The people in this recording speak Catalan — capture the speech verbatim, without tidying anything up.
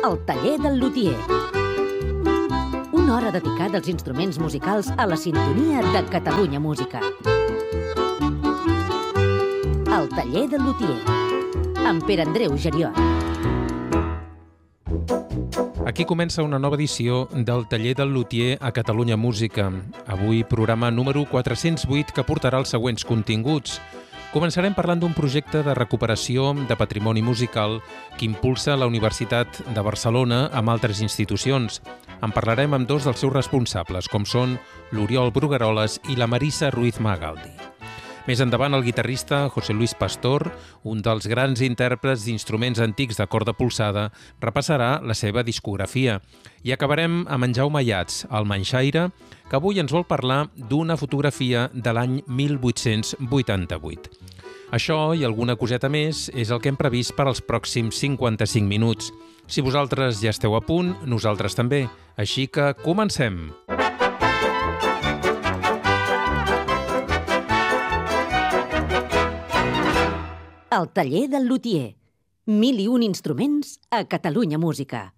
El taller del lutier. Una hora dedicada als instruments musicals a la sintonia de Catalunya Música. El taller del lutier, amb Pere Andreu Geriot. Aquí comença una nova edició del taller del lutier a Catalunya Música. Avui programa número quatre-cents vuit que portarà els següents continguts. Començarem parlant d'un projecte de recuperació de patrimoni musical que impulsa la Universitat de Barcelona amb altres institucions. En parlarem amb dos dels seus responsables, com són l'Oriol Brugueroles i la Marisa Ruiz Magaldi. Més endavant, el guitarrista José Luis Pastor, un dels grans intèrprets d'instruments antics de corda polsada, repassarà la seva discografia. I acabarem amb en Jaume Ayats, el manxaire, que avui ens vol parlar d'una fotografia de l'any mil vuit-cents vuitanta-vuit. Això i alguna coseta més és el que hem previst per als pròxims cinquanta-cinc minuts. Si vosaltres ja esteu a punt, nosaltres també. Així que comencem! El taller del lutier. Mil i un instruments a Catalunya Música.